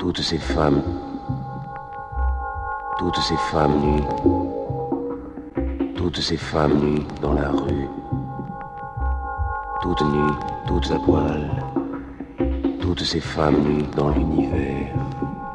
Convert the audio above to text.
toutes ces femmes nues, toutes ces femmes nues dans la rue, toutes nues, toutes à poil, toutes ces femmes nues dans l'univers.